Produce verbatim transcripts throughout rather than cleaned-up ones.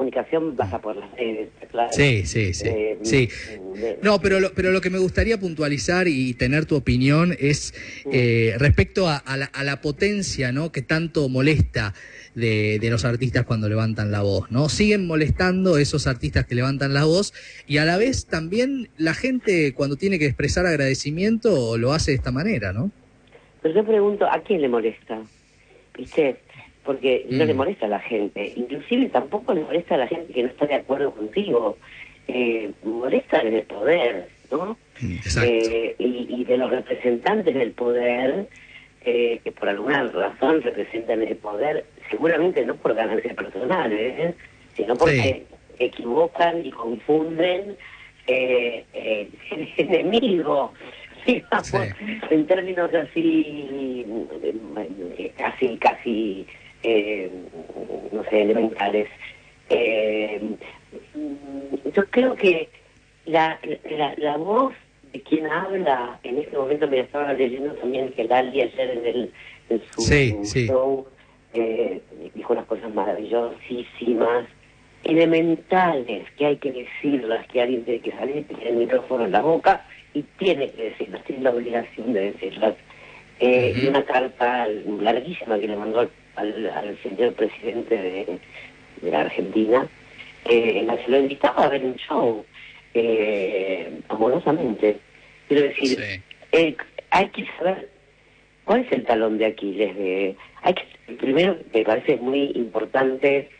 comunicación pasa por las redes, claro. Sí, sí, sí. Eh, sí. de, No, pero lo, pero lo que me gustaría puntualizar y tener tu opinión es eh, respecto a, a, la, a la potencia, ¿no?, que tanto molesta de, de los artistas cuando levantan la voz, ¿no? Siguen molestando esos artistas que levantan la voz y a la vez también la gente cuando tiene que expresar agradecimiento lo hace de esta manera, ¿no? Pero yo pregunto, ¿a quién le molesta? ¿Viste? Porque no Mm. le molesta a la gente. Inclusive tampoco le molesta a la gente que no está de acuerdo contigo. Eh, molesta en el poder, ¿no? Exacto. Eh, y, y de los representantes del poder, eh, que por alguna razón representan el poder, seguramente no por ganancias personales, ¿eh?, sino porque sí. equivocan y confunden eh, eh, el enemigo. Digamos, sí. En términos así, casi, casi, eh, no sé, elementales. Eh, yo creo que la, la, la voz de quien habla, en este momento me estaba leyendo también que Lali ayer en, el, en su sí, sí. show eh, dijo unas cosas maravillosísimas, elementales, que hay que decirlas, que alguien tiene que salir, tiene el micrófono en la boca y tiene que decirlas, tiene la obligación de decirlas. Eh, uh-huh. Y una carta larguísima que le mandó al, al, al señor presidente de, de la Argentina, eh, en la que lo invitaba a ver un show, eh, amorosamente. Quiero decir, sí. eh, hay que saber cuál es el talón de Aquiles. De, hay que, primero, me parece muy importante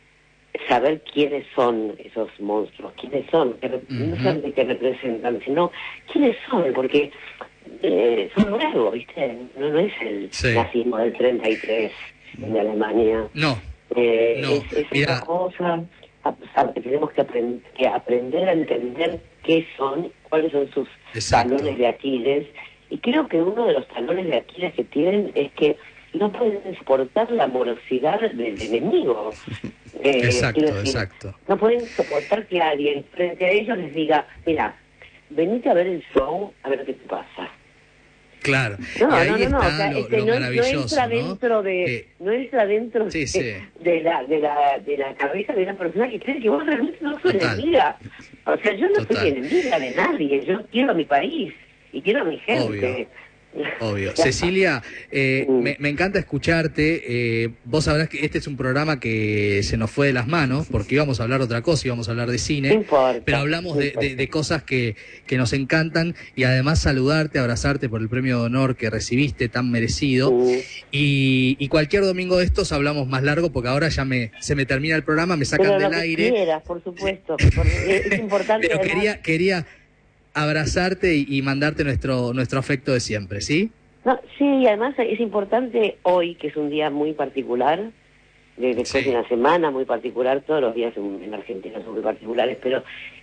saber quiénes son esos monstruos, quiénes son, que, uh-huh. no solamente que representan, sino quiénes son, porque eh, son nuevos, ¿viste? No, no es el sí. nazismo del treinta y tres en Alemania. No, eh, no. Es, es una cosa, a, a, tenemos que, aprend, que aprender a entender qué son, cuáles son sus Exacto. talones de Aquiles, y creo que uno de los talones de Aquiles que tienen es que no pueden soportar la morosidad del enemigo. Eh, exacto, decir, exacto. No pueden soportar que alguien frente a ellos les diga, mira, venite a ver el show, a ver qué te pasa. Claro. No, y ahí no, no, está no, o sea, lo, este, lo no, maravilloso, no entra ¿no? dentro de, eh, no entra dentro sí, de, sí. de la, de la, de la cabeza de una persona que cree que vos realmente no sos Total. enemiga. O sea, yo no Total. soy enemiga de nadie, yo quiero a mi país y quiero a mi gente. Obvio. Obvio. Cecilia, eh, me, me encanta escucharte. Eh, vos sabrás que este es un programa que se nos fue de las manos, porque íbamos a hablar de otra cosa, íbamos a hablar de cine, no importa, pero hablamos no de, de, de cosas que, que nos encantan, y además saludarte, abrazarte por el premio de honor que recibiste, tan merecido. Sí. Y, y cualquier domingo de estos hablamos más largo, porque ahora ya me se me termina el programa, me sacan pero del lo que aire. Quieras, por supuesto, porque es importante. Pero además... quería, quería abrazarte y, y mandarte nuestro, nuestro afecto de siempre, ¿sí? No, sí, y además es importante hoy, que es un día muy particular, de, después sí. de una semana muy particular, todos los días en, en Argentina son muy particulares, pero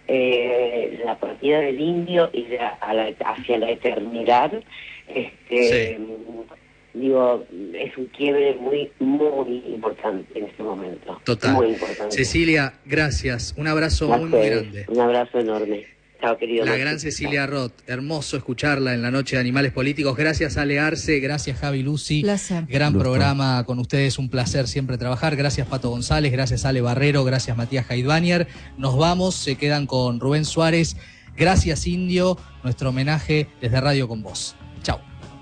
eh, la partida del indio y la, a la, hacia la eternidad, este, sí. digo, es un quiebre muy, muy importante en este momento. Total. Muy importante. Cecilia, gracias. Un abrazo muy, muy grande. Un abrazo enorme. Chao, querido. La gran Cecilia Roth, hermoso escucharla en la noche de Animales Políticos. Gracias, Ale Arce, gracias, Javi Lucy. Placer. Gran Luto. programa con ustedes, un placer siempre trabajar. Gracias, Pato González, gracias, Ale Barrero, gracias, Matías Haidbanier. Nos vamos, se quedan con Rubén Suárez. Gracias, Indio, nuestro homenaje desde Radio Con Vos. Chao.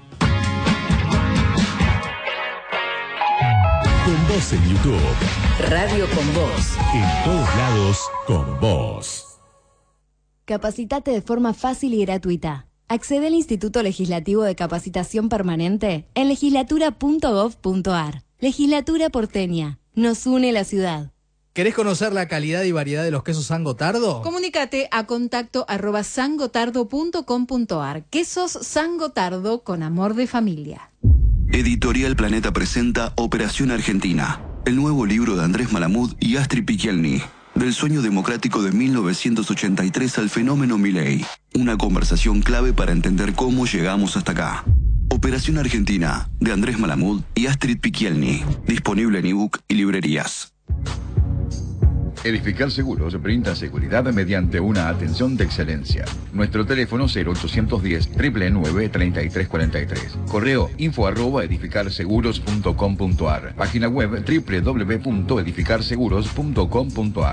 Con Vos en YouTube. Radio Con Vos. En todos lados, con vos. Capacitate de forma fácil y gratuita. Accede al Instituto Legislativo de Capacitación Permanente en legislatura punto gov punto ar. Legislatura porteña. Nos une la ciudad. ¿Querés conocer la calidad y variedad de los quesos San Gotardo? Comunícate a contacto arroba sangotardo punto com punto ar. Quesos San Gotardo con amor de familia. Editorial Planeta presenta Operación Argentina, el nuevo libro de Andrés Malamud y Astrid Pichelny. Del sueño democrático de mil novecientos ochenta y tres al fenómeno Milei. Una conversación clave para entender cómo llegamos hasta acá. Operación Argentina, de Andrés Malamud y Astrid Pichelny. Disponible en ebook y librerías. Edificar Seguros brinda seguridad mediante una atención de excelencia. Nuestro teléfono cero ochocientos diez, nueve nueve nueve, treinta y tres cuarenta y tres. Correo info arroba edificar seguros punto com punto ar. Página web doble u doble u doble u punto edificar seguros punto com punto ar.